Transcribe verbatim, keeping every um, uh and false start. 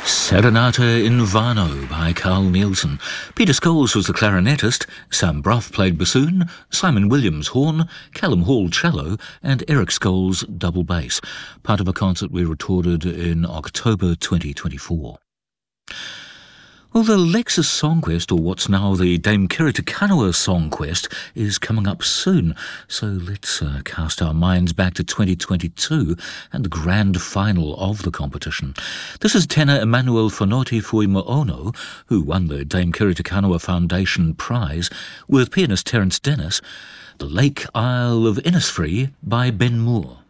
Serenata in Vano by Carl Nielsen. Peter Scholes was the clarinetist, Sam Bruff played bassoon, Simon Williams horn, Callum Hall cello, and Eric Scholes double bass, part of a concert we recorded in October twenty twenty-four. Well, the Lexus Songquest, or what's now the Dame Kiri Te Kanawa Songquest, is coming up soon. So let's uh, cast our minds back to twenty twenty-two and the grand final of the competition. This is tenor Emmanuel Fonoti Fuimoono, who won the Dame Kiri Te Kanawa Foundation Prize, with pianist Terence Dennis, The Lake Isle of Innisfree by Ben Moore.